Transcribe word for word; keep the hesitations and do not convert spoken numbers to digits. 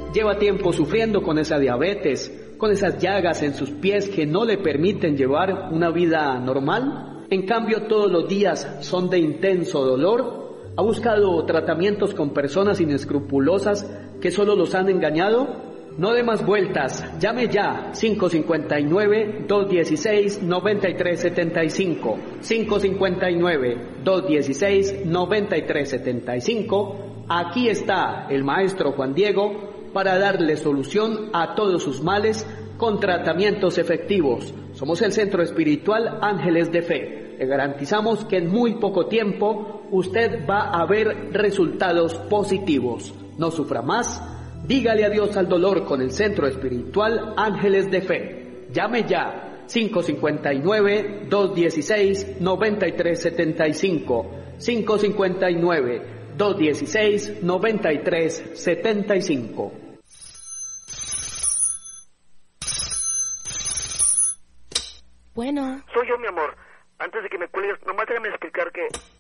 lleva tiempo sufriendo con esa diabetes, con esas llagas en sus pies que no le permiten llevar una vida normal. En cambio, todos los días son de intenso dolor. ¿Ha buscado tratamientos con personas inescrupulosas que solo los han engañado? No dé más vueltas, llame ya, cinco cinco nueve, dos uno seis, nueve tres siete cinco, cinco cinco nueve, dos uno seis, nueve tres siete cinco. Aquí está el maestro Juan Diego para darle solución a todos sus males con tratamientos efectivos. Somos el Centro Espiritual Ángeles de Fe. Le garantizamos que en muy poco tiempo usted va a ver resultados positivos. No sufra más. Dígale adiós al dolor con el Centro Espiritual Ángeles de Fe. Llame ya, cinco cinco nueve, dos uno seis, nueve tres siete cinco, cinco cinco nueve, dos uno seis, nueve tres siete cinco. Bueno. Soy yo, mi amor. Antes de que me cuelgues, nomás déjame explicar que